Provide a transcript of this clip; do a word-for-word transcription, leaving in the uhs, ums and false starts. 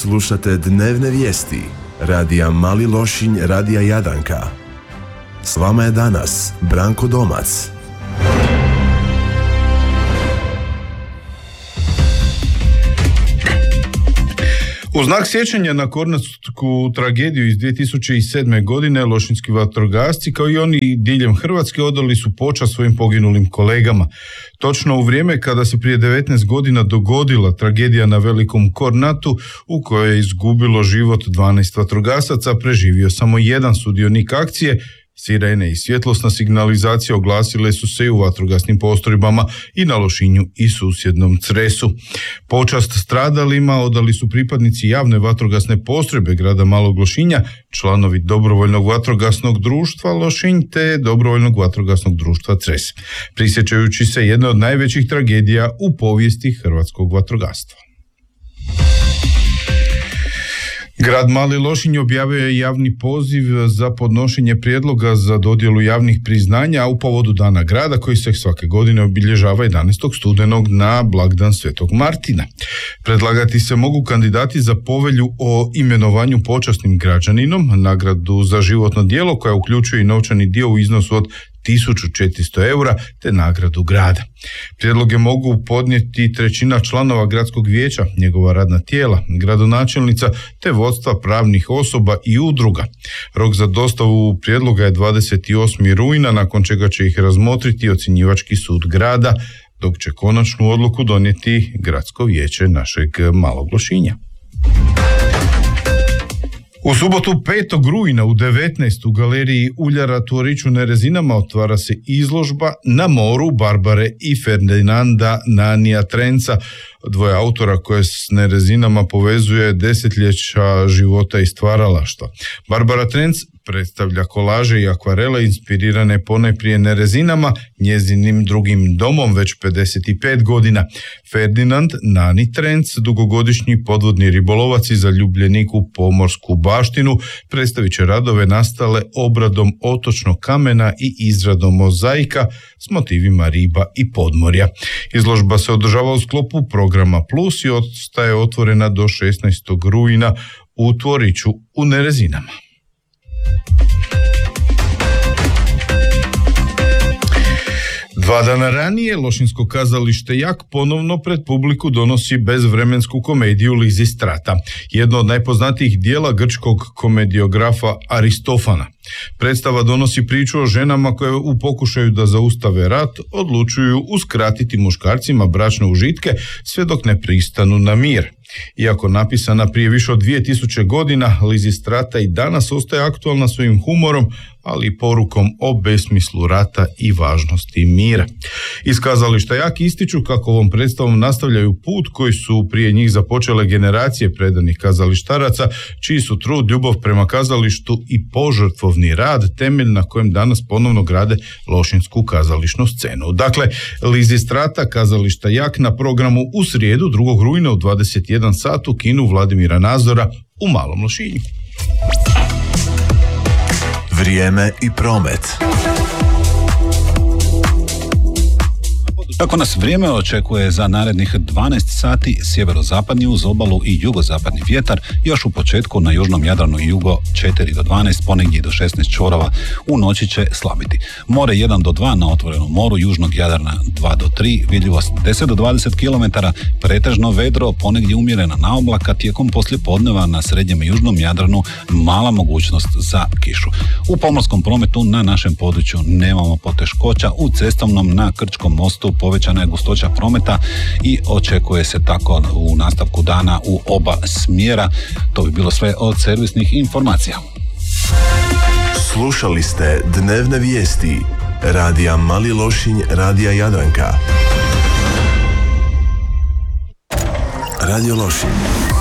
Slušate dnevne vijesti radija Mali Lošinj, radija Jadranka. S vama je danas Branko Domac. U znak sjećanja na kornatsku tragediju iz dvije tisuće sedme. godine lošinjski vatrogasci, kao i oni diljem Hrvatske, odali su počast svojim poginulim kolegama. Točno u vrijeme kada se prije devetnaest godina dogodila tragedija na Velikom Kornatu, u kojoj je izgubilo život dvanaest vatrogasaca, preživio samo jedan sudionik akcije. Sirene i svjetlosna signalizacija oglasile su se i u vatrogasnim postrojbama i na Lošinju i susjednom Cresu. Počast stradalima odali su pripadnici javne vatrogasne postrojbe grada Malog Lošinja, članovi Dobrovoljnog vatrogasnog društva Lošinj te Dobrovoljnog vatrogasnog društva Cres, prisjećajući se jedne od najvećih tragedija u povijesti hrvatskog vatrogastva. Grad Mali Lošinj objavio je javni poziv za podnošenje prijedloga za dodjelu javnih priznanja, a u povodu Dana grada koji se svake godine obilježava jedanaestog studenog na blagdan Svetog Martina. Predlagati se mogu kandidati za povelju o imenovanju počasnim građaninom, nagradu za životno djelo koja uključuje i novčani dio u iznosu od tisuću četiristo eura te nagradu grada. Prijedloge mogu podnijeti trećina članova gradskog vijeća, njegova radna tijela, gradonačelnica te vodstva pravnih osoba i udruga. Rok za dostavu prijedloga je dvadeset osmog rujna, nakon čega će ih razmotriti ocjenjivački sud grada, dok će konačnu odluku donijeti gradsko vijeće našeg Malog Lošinja. U subotu petog rujna u devetnaest u galeriji Uljara Tvorić u Nerezinama otvara se izložba Na moru Barbare i Ferdinanda Nanija Trenca, dvoje autora koje s Nerezinama povezuje desetljeća života i stvaralaštva. Barbara Trenc predstavlja kolaže i akvarele inspirirane ponajprije Nerezinama, njezinim drugim domom već pedeset pet godina. Ferdinand Nani Trenc, dugogodišnji podvodni ribolovac i zaljubljenik u pomorsku baštinu, predstavit će radove nastale obradom otočnog kamena i izradom mozaika s motivima riba i podmorja. Izložba se održava u sklopu programa Plus i ostaje otvorena do šesnaestog rujna u Tvoriću u Nerezinama. Dva dana ranije Lošinjsko kazalište Jak ponovno pred publiku donosi bezvremensku komediju Lizistrata, jedno od najpoznatijih dijela grčkog komediografa Aristofana. Predstava donosi priču o ženama koje u pokušaju da zaustave rat odlučuju uskratiti muškarcima bračne užitke sve dok ne pristanu na mir. Iako napisana prije više od dvije tisuće godina, Lizistrata i danas ostaje aktualna svojim humorom, ali i porukom o besmislu rata i važnosti mira. Iz kazališta Jak ističu kako ovom predstavom nastavljaju put koji su prije njih započele generacije predanih kazalištaraca, čiji su trud, ljubav prema kazalištu i požrtvovni rad temelj na kojem danas ponovno grade lošinjsku kazališnu scenu. Dakle, Lizistrata kazališta Jak na programu u srijedu drugog rujna u dvadeset jedan sat u kinu Vladimira Nazora u Malom Lošinju. Vrijeme i promet. Kako nas vrijeme očekuje za narednih dvanaest sati, sjeverozapadni uz obalu i jugozapadni vjetar, još u početku na južnom Jadranu i jugo četiri do dvanaest, ponegdje do šesnaest čvorova, u noći će slabiti. More jedan do dva na otvorenom moru, južnog Jadrana dva do tri, vidljivost deset do dvadeset kilometara, pretežno vedro, ponegdje umjerena naoblaka, tijekom poslijepodneva na srednjem i južnom Jadranu mala mogućnost za kišu. U pomorskom prometu na našem području nemamo poteškoća, u cestovnom na Krčkom mostu povećana je gustoća prometa i očekuje se tako u nastavku dana u oba smjera. To bi bilo sve od servisnih informacija. Slušali ste dnevne vijesti radija Mali Lošinj, radija Jadranka. Radio Lošinj.